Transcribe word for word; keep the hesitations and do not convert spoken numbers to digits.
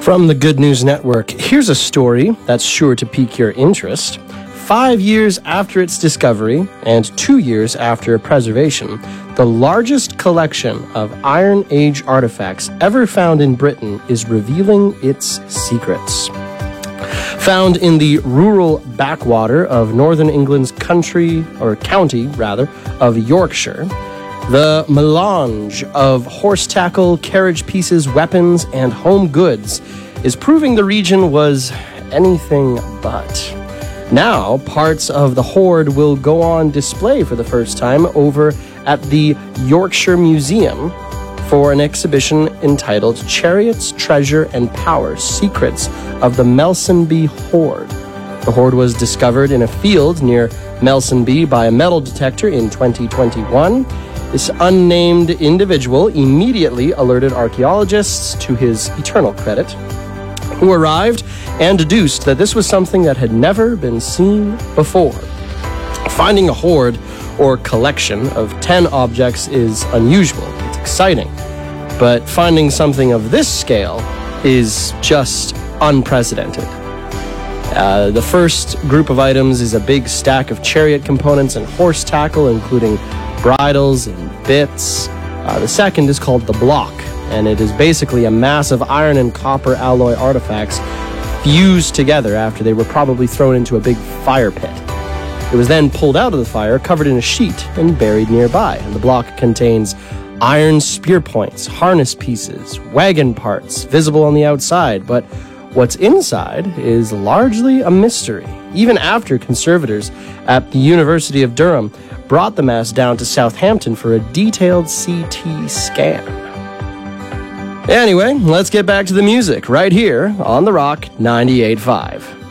From the Good News Network, here's a story that's sure to pique your interest. Five years after its discovery and two years after preservation, the largest collection of Iron Age artifacts ever found in Britain is revealing its secrets. Found in the rural backwater of northern England's country, or county, rather, of Yorkshire, the melange of horse tackle, carriage pieces, weapons, and home goods is proving the region was anything but. Now, parts of the hoard will go on display for the first time over at the Yorkshire Museum for an exhibition entitled Chariots, Treasure, and Power, Secrets of the Melsonby Hoard. The hoard was discovered in a field near Melsonby by a metal detector in twenty twenty-one. This unnamed individual immediately alerted archaeologists, to his eternal credit, who arrived and deduced that this was something that had never been seen before. Finding a hoard or collection of ten objects is unusual. It's exciting. But finding something of this scale is just unprecedented. Uh, the first group of items is a big stack of chariot components and horse tackle, including bridles and bits. Uh, the second is called the block, and it is basically a mass of iron and copper alloy artifacts fused together after they were probably thrown into a big fire pit. It was then pulled out of the fire, covered in a sheet, and buried nearby. And the block contains iron spear points, harness pieces, wagon parts, visible on the outside, but what's inside is largely a mystery, even after conservators at the University of Durham brought the mass down to Southampton for a detailed C T scan. Anyway, let's get back to the music right here on The Rock ninety-eight point five.